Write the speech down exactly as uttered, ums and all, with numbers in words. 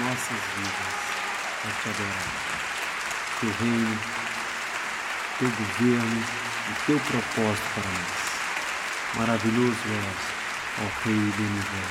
nossas vidas é te adorar. Teu reino, teu governo e teu propósito para nós. Maravilhoso és, ó Rei do Universo.